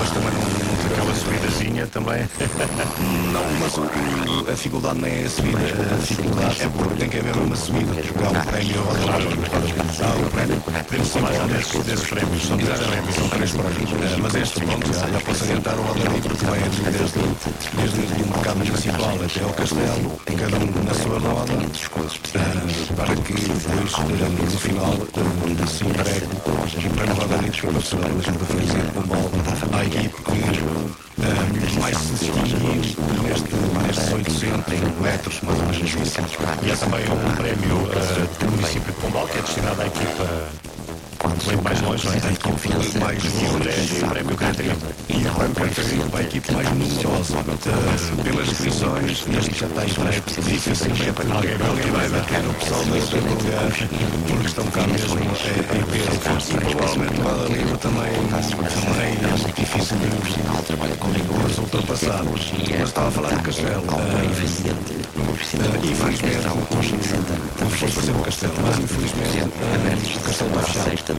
Mas também não tem aquela subidazinha também. Não, mas a dificuldade não é a subida. A dificuldade é porque tem que haver uma subida. Porque há um prémio há um prémio. Podemos falar desses prémios. São três prémios. São três prémios. Mas este, pronto, já posso adiantar o Algarve, porque vai desde o mercado municipal até ao castelo, cada um na sua roda, para que depois, no final, se entregue o prémio Algarve pela pessoa da freguesia de Pombal à equipe que mais se distinguiu nestes 800 metros, mais ou menos isso. E é também um prémio do município de Pombal, que é destinado à equipa bem mais longe, não é? A equipe mais longe, o prémio Catarina. E o prémio Catarina para a equipe mais numerosa. Pelas inscrições, isto já está mais dificilmente. Alguém vai bater o pessoal da lugar, porque estão cá mesmo em peso. E provavelmente lá da Liga também é difícil de os ultrapassar. Mas estava a falar do Castelo. Infelizmente, não foi fazer o Castelo, mas infelizmente o Castelo está fechado.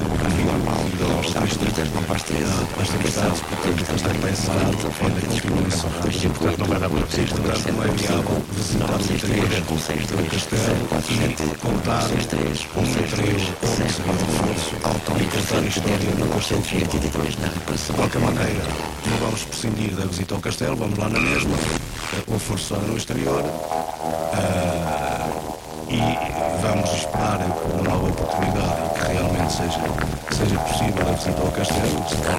Esta questão está pensado, Portanto, não vai dar para vocês. não é viável visitar o interior do Castelo e contar um trio e contar a história do Castelo de qualquer maneira, não vamos prescindir da visita ao Castelo, vamos lá na mesma, ou forçar no exterior, e vamos esperar por uma nova oportunidade que realmente seja possível a visita ao Castelo,